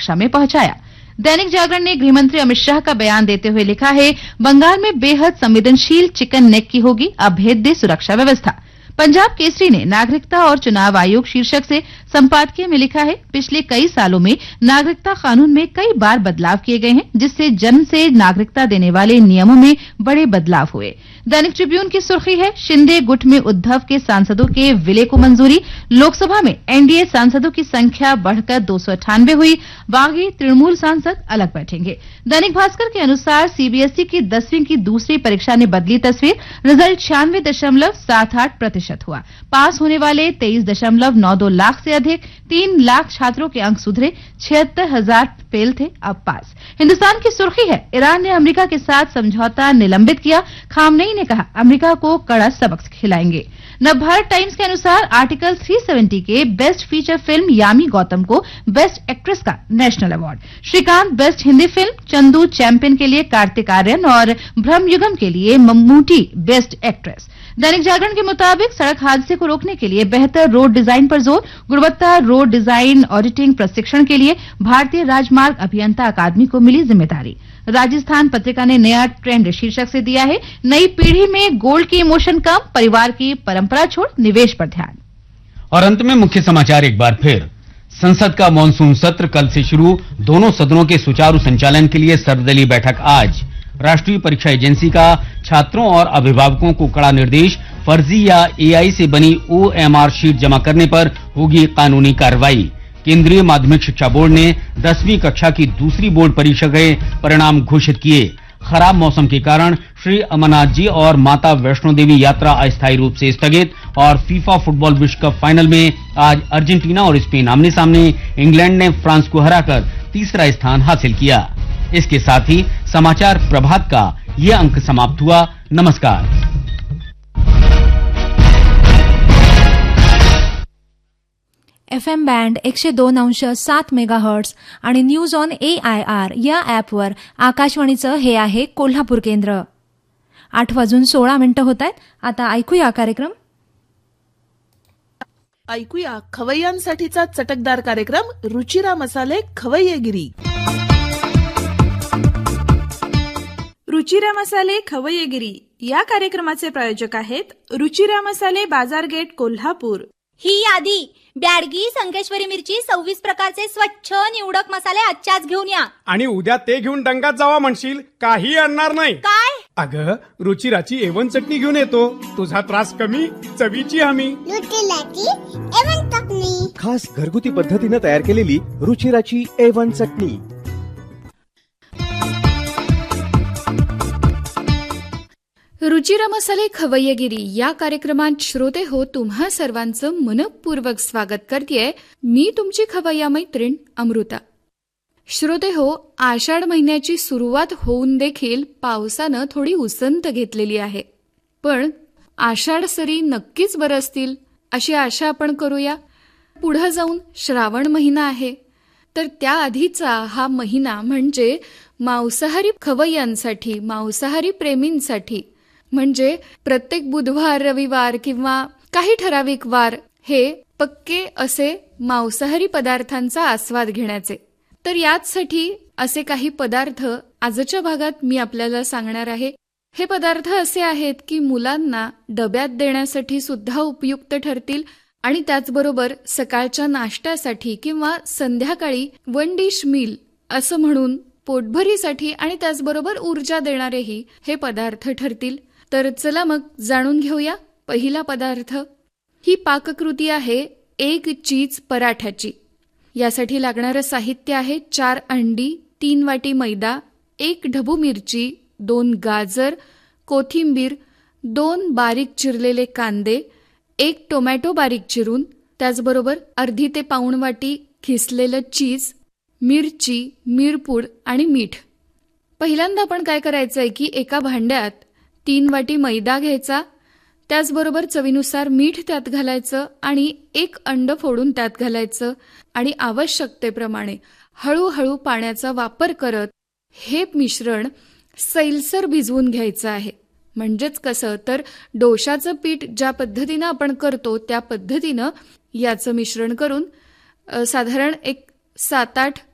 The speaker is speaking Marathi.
सुरक्षा में पहुंचाया। दैनिक जागरण ने गृहमंत्री अमित शाह का बयान देते हुए लिखा है, बंगाल में बेहद संवेदनशील चिकन नेक की होगी अभेद्य सुरक्षा व्यवस्था। पंजाब केसरी ने नागरिकता और चुनाव आयोग शीर्षक से संपादकीय में लिखा है, पिछले कई सालों में नागरिकता कानून में कई बार बदलाव किए गए हैं, जिससे जन्म से नागरिकता देने वाले नियमों में बड़े बदलाव हुए। दैनिक ट्रिब्यून की सुर्खी है, शिंदे गुट में उद्धव के सांसदों के विलय को मंजूरी। लोकसभा में एनडीए सांसदों की संख्या बढ़कर 298 हुई। बागी तृणमूल सांसद अलग बैठेंगे। दैनिक भास्कर के अनुसार सीबीएसई की 10वीं की दूसरी परीक्षा ने बदली तस्वीर। रिजल्ट 96.78% हुआ। पास होने वाले 23.92 लाख से अधिक। 3 लाख छात्रों के अंक सुधरे। 76,000 फेल थे, अब पास। हिंदुस्तान की सुर्खी है, ईरान ने अमेरिका के साथ समझौता निलंबित किया। खामनेई ने कहा, अमेरिका को कड़ा सबक खिलाएंगे। नवभारत टाइम्स के अनुसार आर्टिकल 370 के best feature film Yami Gautam को बेस्ट एक्ट्रेस का national award. Shrikant best Hindi film, Chandu champion के लिए कार्तिक आर्यन और ब्रह्मयुगम के लिए मम्मूटी बेस्ट एक्ट्रेस। दैनिक जागरण के मुताबिक सड़क हादसे को रोकने के लिए बेहतर रोड डिजाइन पर जोर। गुणवत्ता रोड डिजाइन ऑडिटिंग प्रशिक्षण के लिए भारतीय राजमार्ग अभियंता अकादमी को मिली जिम्मेदारी। राजस्थान पत्रिका ने नया ट्रेंड शीर्षक से दिया है, नई पीढ़ी में गोल्ड की इमोशन कम, परिवार की परंपरा छोड़ निवेश पर ध्यान। और अंत में मुख्य समाचार एक बार फिर। संसद का मॉनसून सत्र कल से शुरू। दोनों सदनों के सुचारू संचालन के लिए सर्वदलीय बैठक आज। राष्ट्रीय परीक्षा एजेंसी का छात्रों और अभिभावकों को कड़ा निर्देश, फर्जी या एआई से बनी ओएमआर शीट जमा करने पर होगी कानूनी कार्रवाई। केंद्रीय माध्यमिक शिक्षा बोर्ड ने 10वीं कक्षा की दूसरी बोर्ड परीक्षा के परिणाम घोषित किए। खराब मौसम के कारण श्री अमरनाथ जी और माता वैष्णो देवी यात्रा अस्थायी रूप से स्थगित। और फीफा फुटबॉल विश्व कप फाइनल में आज अर्जेंटीना और स्पेन आमने सामने। इंग्लैंड ने फ्रांस को हराकर तीसरा स्थान हासिल किया। इसके साथ ही समाचार प्रभात का ये अंक समाप्त हुआ। नमस्कार। FM बँड 102.7 मेगाहर्ट्ज आणि न्यूज ऑन AIR या ॲपवर आकाशवाणीचं हे आहे कोल्हापूर केंद्र। 8:16 होत आहेत। आता ऐकूया कार्यक्रम। ऐकूया खवय्यांसाठीचा चटकदार कार्यक्रम रुचिरा मसाले खवय्येगिरी। रुचिरा मसाले खवय्येगिरी या कार्यक्रमाचे प्रायोजक आहेत रुचिरा मसाले बाजार गेट कोल्हापूर। ही यादी ब्याडगी संकेश्वरी मिरची 26 प्रकारचे स्वच्छ निवडक मसाले आजच्याच घेऊन या। आणि उद्या ते घेऊन डंगात जावा म्हणशील, काही आणणार नाही। काय? अगं रुचिराची A1 चटणी घेऊन येतो, तुझा त्रास कमी, चवीची हमी। रुचिराची A1 चटणी, खास घरगुती पद्धतीने तयार केलेली रुचिराची A1 चटणी। रुचिरा मसाले खवय्येगिरी या कार्यक्रमात श्रोते हो, तुम्हा सर्वांचं मनपूर्वक स्वागत करतेय मी तुमची खवय्या मैत्रीण अमृता। श्रोते हो, आषाढ महिन्याची सुरुवात होऊन देखील पावसानं थोडी उसंत घेतलेली आहे, पण आषाढ सरी नक्कीच बरसतील अशी आशा आपण करूया। पुढे जाऊन श्रावण महिना आहे, तर त्याआधीचा हा महिना म्हणजे मांसाहारी खवय्यांसाठी, मांसाहारी प्रेमींसाठी, म्हणजे प्रत्येक बुधवार, रविवार किंवा काही ठराविक वार हे पक्के असे मांसाहारी पदार्थांचा आस्वाद घेण्याचे। तर याचसाठी असे काही पदार्थ आजच्या भागात मी आपल्याला सांगणार आहे। हे पदार्थ असे आहेत की मुलांना डब्यात देण्यासाठी सुद्धा उपयुक्त ठरतील आणि त्याचबरोबर सकाळच्या नाश्त्यासाठी किंवा संध्याकाळी वन डिश मील असं म्हणून पोटभरीसाठी आणि त्याचबरोबर ऊर्जा देणारेही हे पदार्थ ठरतील। तर चला मग जाणून घेऊया पहिला पदार्थ। ही पाककृती आहे एग चीज पराठ्याची। यासाठी लागणारं साहित्य आहे 4 अंडी, 3 वाटी मैदा, 1 ढबू मिरची, 2 गाजर, कोथिंबीर, 2 बारीक चिरलेले कांदे, 1 टोमॅटो बारीक चिरून, त्याचबरोबर अर्धी ते पाऊण वाटी खिसलेलं चीज, मिरची, मिरपूड आणि मीठ। पहिल्यांदा आपण काय करायचंय की एका भांड्यात 3 वाटी मैदा घ्यायचा, त्याचबरोबर चवीनुसार मीठ त्यात घालायचं आणि 1 अंड फोडून त्यात घालायचं आणि आवश्यकतेप्रमाणे हळूहळू पाण्याचा वापर करत हे मिश्रण सैलसर भिजवून घ्यायचं आहे। म्हणजेच कसं तर डोशाचं पीठ ज्या पद्धतीनं आपण करतो त्या पद्धतीनं याचं मिश्रण करून साधारण एक 7-8